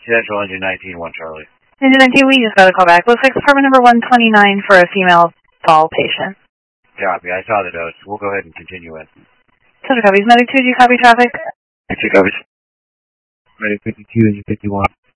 Central Engine 19, 1 Charlie. Engine 19, we just got a call back. Looks like apartment number 129 for a female fall patient. Copy. I saw the notes. We'll go ahead and continue in. Center copies. Medic 2, do you copy traffic? 2 copies. Medic 52, Engine 51.